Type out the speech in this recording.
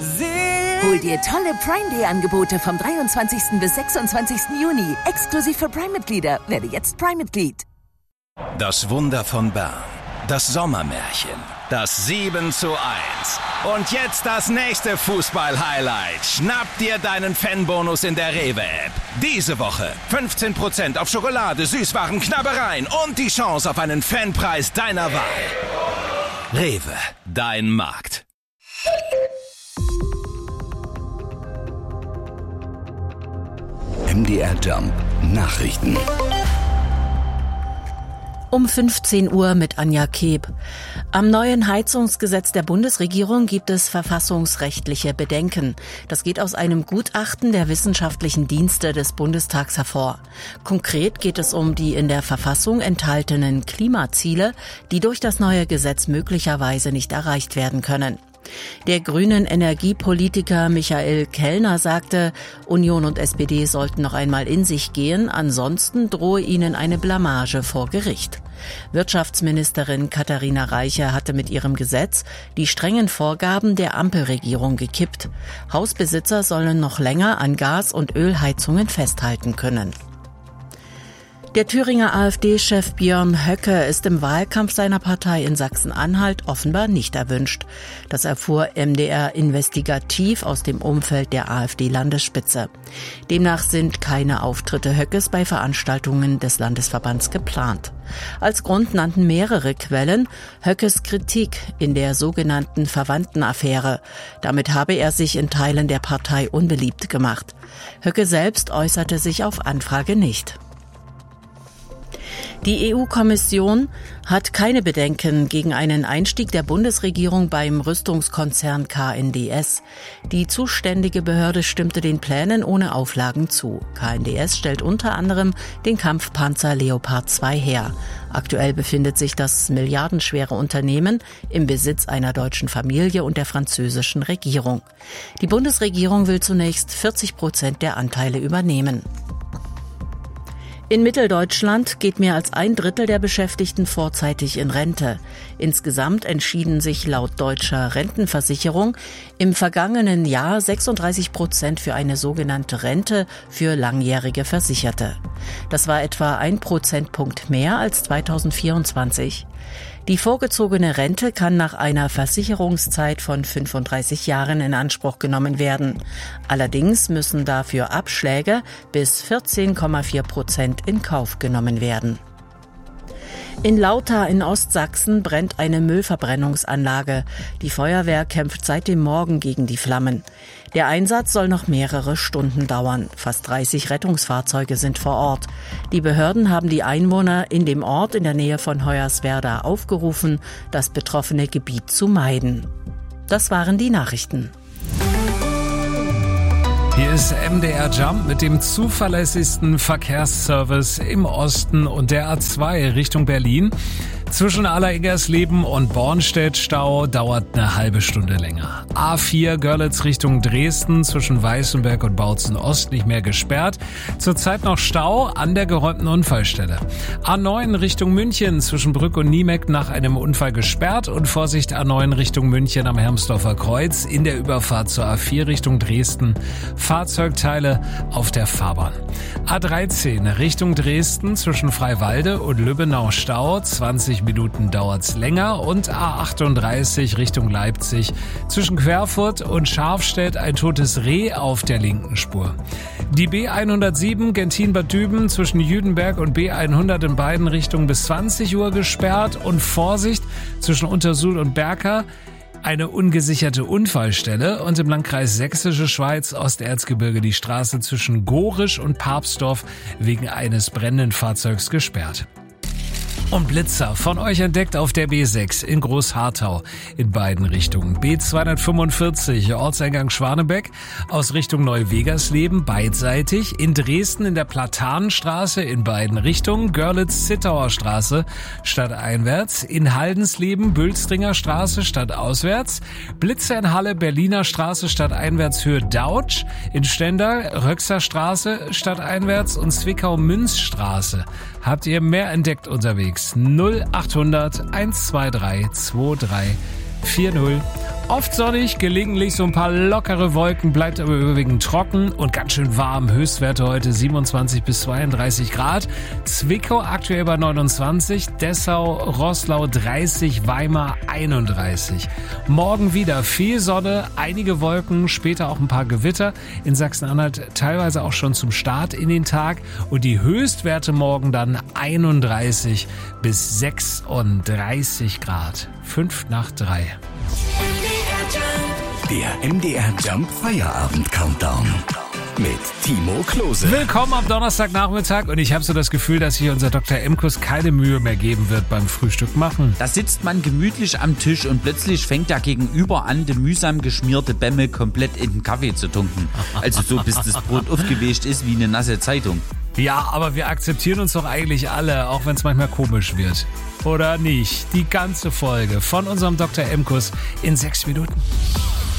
Hol dir tolle Prime Day Angebote vom 23. bis 26. Juni. Exklusiv für Prime-Mitglieder. Werde jetzt Prime-Mitglied. Das Wunder von Bern. Das Sommermärchen. Das 7:1. Und jetzt das nächste Fußball-Highlight. Schnapp dir deinen Fanbonus in der Rewe-App. Diese Woche 15% auf Schokolade, Süßwaren, Knabbereien und die Chance auf einen Fanpreis deiner Wahl. Rewe, dein Markt. MDR Jump Nachrichten. Um 15 Uhr mit Anja Keb. Am neuen Heizungsgesetz der Bundesregierung gibt es verfassungsrechtliche Bedenken. Das geht aus einem Gutachten der wissenschaftlichen Dienste des Bundestags hervor. Konkret geht es um die in der Verfassung enthaltenen Klimaziele, die durch das neue Gesetz möglicherweise nicht erreicht werden können. Der grünen Energiepolitiker Michael Kellner sagte, Union und SPD sollten noch einmal in sich gehen, ansonsten drohe ihnen eine Blamage vor Gericht. Wirtschaftsministerin Katharina Reiche hatte mit ihrem Gesetz die strengen Vorgaben der Ampelregierung gekippt. Hausbesitzer sollen noch länger an Gas- und Ölheizungen festhalten können. Der Thüringer AfD-Chef Björn Höcke ist im Wahlkampf seiner Partei in Sachsen-Anhalt offenbar nicht erwünscht. Das erfuhr MDR investigativ aus dem Umfeld der AfD-Landesspitze. Demnach sind keine Auftritte Höckes bei Veranstaltungen des Landesverbands geplant. Als Grund nannten mehrere Quellen Höckes Kritik in der sogenannten Verwandtenaffäre. Damit habe er sich in Teilen der Partei unbeliebt gemacht. Höcke selbst äußerte sich auf Anfrage nicht. Die EU-Kommission hat keine Bedenken gegen einen Einstieg der Bundesregierung beim Rüstungskonzern KNDS. Die zuständige Behörde stimmte den Plänen ohne Auflagen zu. KNDS stellt unter anderem den Kampfpanzer Leopard 2 her. Aktuell befindet sich das milliardenschwere Unternehmen im Besitz einer deutschen Familie und der französischen Regierung. Die Bundesregierung will zunächst 40% der Anteile übernehmen. In Mitteldeutschland geht mehr als 1/3 der Beschäftigten vorzeitig in Rente. Insgesamt entschieden sich laut deutscher Rentenversicherung im vergangenen Jahr 36% für eine sogenannte Rente für langjährige Versicherte. Das war etwa 1 Prozentpunkt mehr als 2024. Die vorgezogene Rente kann nach einer Versicherungszeit von 35 Jahren in Anspruch genommen werden. Allerdings müssen dafür Abschläge bis 14,4% in Kauf genommen werden. In Lauter in Ostsachsen brennt eine Müllverbrennungsanlage. Die Feuerwehr kämpft seit dem Morgen gegen die Flammen. Der Einsatz soll noch mehrere Stunden dauern. Fast 30 Rettungsfahrzeuge sind vor Ort. Die Behörden haben die Einwohner in dem Ort in der Nähe von Hoyerswerda aufgerufen, das betroffene Gebiet zu meiden. Das waren die Nachrichten. Hier ist MDR Jump mit dem zuverlässigsten Verkehrsservice im Osten und der A2 Richtung Berlin. Zwischen Allereggersleben und Bornstedt Stau dauert eine halbe Stunde länger. A4 Görlitz Richtung Dresden zwischen Weißenberg und Bautzen Ost nicht mehr gesperrt. Zurzeit noch Stau an der geräumten Unfallstelle. A9 Richtung München zwischen Brück und Niemeck nach einem Unfall gesperrt und Vorsicht A9 Richtung München am Hermsdorfer Kreuz in der Überfahrt zur A4 Richtung Dresden. Fahrzeugteile auf der Fahrbahn. A13 Richtung Dresden zwischen Freiwalde und Lübbenau Stau, 20 Minuten dauert's länger, und A38 Richtung Leipzig zwischen Querfurt und Scharfstedt ein totes Reh auf der linken Spur. Die B107 Gentin-Bad Düben zwischen Jüdenberg und B100 in beiden Richtungen bis 20 Uhr gesperrt und Vorsicht zwischen Untersuhl und Berka. Eine ungesicherte Unfallstelle und im Landkreis Sächsische Schweiz Osterzgebirge die Straße zwischen Gorisch und Papsdorf wegen eines brennenden Fahrzeugs gesperrt. Und Blitzer von euch entdeckt auf der B6 in Großharthau in beiden Richtungen. B245 Ortseingang Schwanebeck aus Richtung Neuwegersleben beidseitig. In Dresden in der Platanenstraße in beiden Richtungen. Görlitz-Zittauer Straße stadteinwärts. In Haldensleben Bülstringer Straße stadtauswärts. Blitzer in Halle Berliner Straße stadteinwärts Höhe Dautsch. In Stendal Röxer Straße stadteinwärts und Zwickau-Münzstraße. Habt ihr mehr entdeckt unterwegs? 0800 123 2340. Oft sonnig, gelegentlich so ein paar lockere Wolken, bleibt aber überwiegend trocken und ganz schön warm. Höchstwerte heute 27 bis 32 Grad. Zwickau aktuell bei 29, Dessau, Roßlau 30, Weimar 31. Morgen wieder viel Sonne, einige Wolken, später auch ein paar Gewitter. In Sachsen-Anhalt teilweise auch schon zum Start in den Tag. Und die Höchstwerte morgen dann 31 bis 36 Grad. 5 nach 3. Der MDR Jump Feierabend Countdown mit Timo Klose. Willkommen am Donnerstagnachmittag und ich habe so das Gefühl, dass hier unser Dr. Emkus keine Mühe mehr geben wird beim Frühstück machen. Da sitzt man gemütlich am Tisch und plötzlich fängt der Gegenüber an, die mühsam geschmierte Bämme komplett in den Kaffee zu tunken. Also so, bis das Brot aufgewischt ist wie eine nasse Zeitung. Ja, aber wir akzeptieren uns doch eigentlich alle, auch wenn es manchmal komisch wird. Oder nicht? Die ganze Folge von unserem Dr. Emkus in 6 Minuten.